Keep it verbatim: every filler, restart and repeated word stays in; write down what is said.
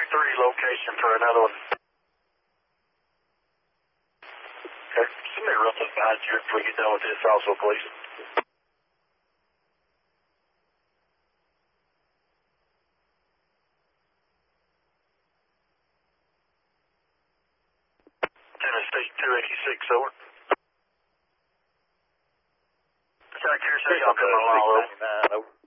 three location for another one. Okay, send me a real quick behind you if we get done with this also, please. Tennessee two eighty-six, over. South Carolina, y'all coming along, over.